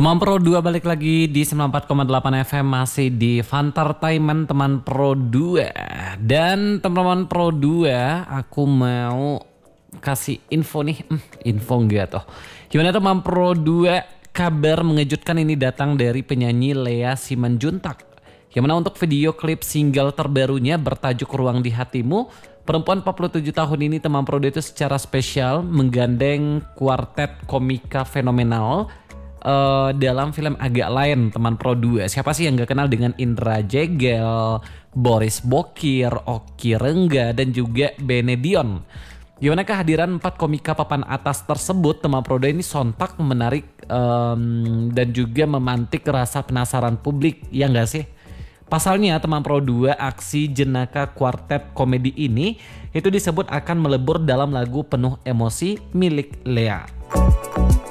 Teman Pro 2 balik lagi di 94,8 FM, masih di Fantertainment teman Pro 2. Dan teman-teman Pro 2, aku mau kasih info nih. Info enggak toh. Gimana teman Pro 2, kabar mengejutkan ini datang dari penyanyi Lea Simanjuntak. Yang mana untuk video klip single terbarunya bertajuk Ruang di Hatimu, perempuan 47 tahun ini teman Pro 2 itu secara spesial menggandeng kuartet komika fenomenal dalam film Agak Lain teman Pro 2. Siapa sih yang gak kenal dengan Indra Jegel, Boris Bokir, Oki Rengga, dan juga Benedion. Gimana kehadiran 4 komika papan atas tersebut teman Pro 2 ini sontak menarik dan juga memantik rasa penasaran publik, ya gak sih? Pasalnya teman Pro 2, aksi jenaka kuartet komedi ini itu disebut akan melebur dalam lagu penuh emosi milik Lea.